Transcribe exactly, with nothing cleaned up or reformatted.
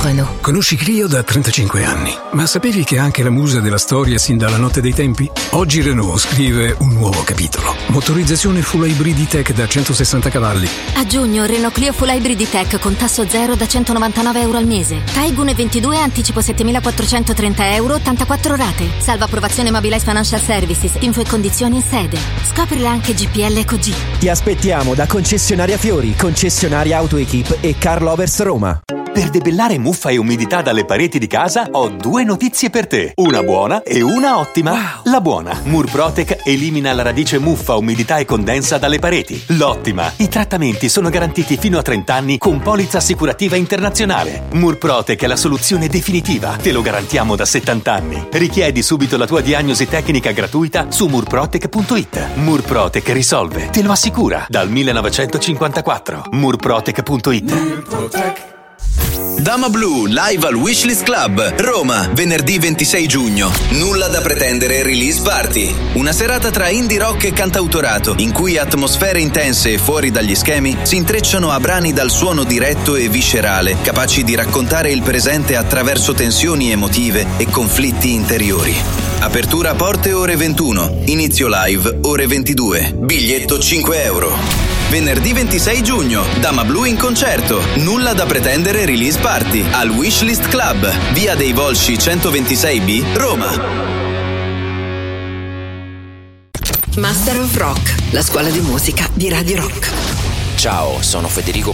Renault. Conosci Clio da trentacinque anni, ma sapevi che è anche la musa della storia sin dalla notte dei tempi? Oggi Renault scrive un nuovo capitolo. Motorizzazione full hybrid E-Tech da centosessanta cavalli. A giugno Renault Clio full hybrid E-Tech con tasso zero da centonovantanove euro al mese. Taigun E ventidue anticipo settemilaquattrocentotrenta euro, ottantaquattro rate. Salva approvazione Mobilize Financial Services. Info e condizioni in sede. Scoprila anche G P L Eco G. Ti aspettiamo da Concessionaria Fiori, Concessionaria Autoequip e Car Lovers Roma. Per debellare muffa e umidità dalle pareti di casa ho due notizie per te. Una buona e una ottima. Wow. La buona: Murprotec elimina la radice muffa, umidità e condensa dalle pareti. L'ottima: i trattamenti sono garantiti fino a trenta anni con polizza assicurativa internazionale. Murprotec è la soluzione definitiva. Te lo garantiamo da settanta anni. Richiedi subito la tua diagnosi tecnica gratuita su murprotec punto it. Murprotec risolve, te lo assicura, dal millenovecentocinquantaquattro. murprotec punto it. Murprotec. Dama Blu live al Wishlist Club, Roma, venerdì ventisei giugno. Nulla da pretendere release party. Una serata tra indie rock e cantautorato, in cui atmosfere intense e fuori dagli schemi si intrecciano a brani dal suono diretto e viscerale, capaci di raccontare il presente attraverso tensioni emotive e conflitti interiori. Apertura porte ore ventuno, inizio live ore ventidue. Biglietto cinque euro. Venerdì ventisei giugno, Dama Blu in concerto. Nulla da pretendere release party al Wishlist Club, via dei Volsci centoventisei B, Roma. Master of Rock, la scuola di musica di Radio Rock. Ciao, sono Federico